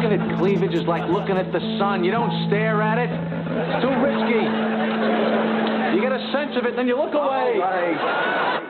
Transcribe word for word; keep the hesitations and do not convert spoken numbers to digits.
Looking at cleavage is like looking at the sun. You don't stare at it. It's too risky. You get a sense of it, then you look away. All right.